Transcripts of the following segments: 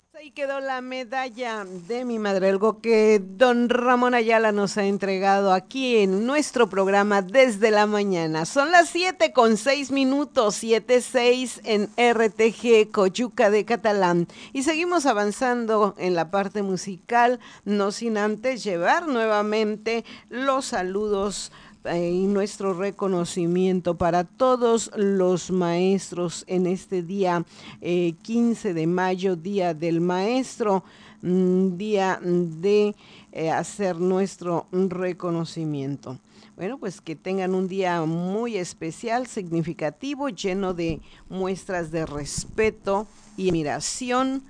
Ahí quedó la medalla de mi madre, algo que don Ramón Ayala nos ha entregado aquí en nuestro programa desde la mañana. Son las 7:06, 7:06 en RTG Coyuca de Catalán. Y seguimos avanzando en la parte musical, no sin antes llevar nuevamente los saludos y nuestro reconocimiento para todos los maestros en este día 15 de mayo, Día del Maestro, día de hacer nuestro reconocimiento. Bueno, pues que tengan un día muy especial, significativo, lleno de muestras de respeto y admiración.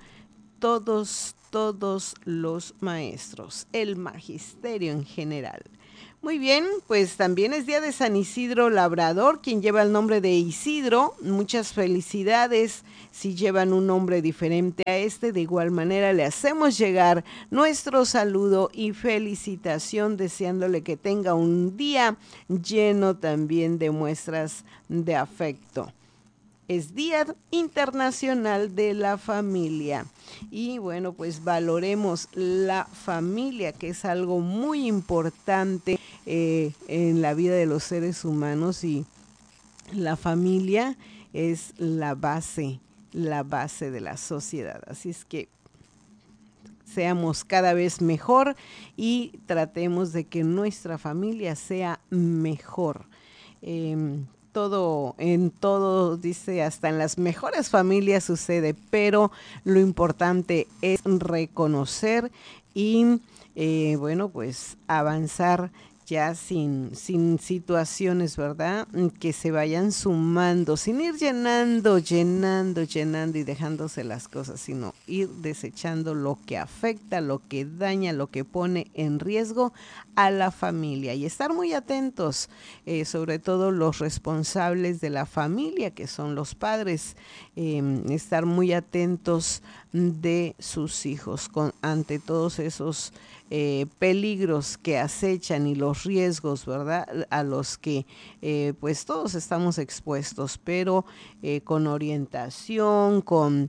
Todos los maestros, el magisterio en general. Muy bien, pues también es día de San Isidro Labrador, quien lleva el nombre de Isidro. Muchas felicidades si llevan un nombre diferente a este. De igual manera le hacemos llegar nuestro saludo y felicitación, deseándole que tenga un día lleno también de muestras de afecto. Es Día Internacional de la Familia. Y bueno, pues valoremos la familia, que es algo muy importante en la vida de los seres humanos, y la familia es la base de la sociedad. Así es que seamos cada vez mejor y tratemos de que nuestra familia sea mejor. En todo, dice, hasta en las mejores familias sucede, pero lo importante es reconocer y, bueno, pues avanzar ya sin situaciones, ¿verdad? Que se vayan sumando, sin ir llenando y dejándose las cosas, sino ir desechando lo que afecta, lo que daña, lo que pone en riesgo a la familia, y estar muy atentos, sobre todo los responsables de la familia, que son los padres, estar muy atentos de sus hijos ante todos esos peligros que acechan y los riesgos, ¿verdad? A los que pues todos estamos expuestos, pero con orientación, con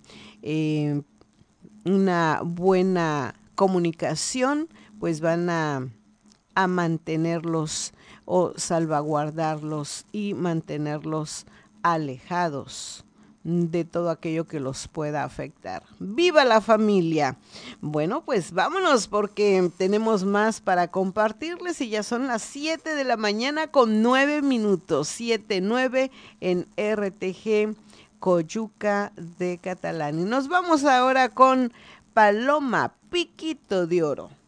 una buena comunicación, pues van a mantenerlos o salvaguardarlos y mantenerlos alejados de todo aquello que los pueda afectar. ¡Viva la familia! Bueno, pues vámonos porque tenemos más para compartirles y ya son las 7 de la mañana con 9 minutos, 7:09 en RTG Coyuca de Catalán. Y nos vamos ahora con Paloma Piquito de Oro.